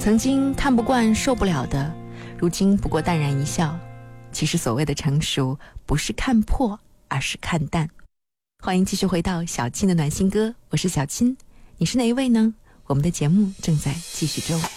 曾经看不惯受不了的，如今不过淡然一笑。其实所谓的成熟，不是看破，而是看淡。欢迎继续回到小青的暖心歌，我是小青，你是哪一位呢？我们的节目正在继续中。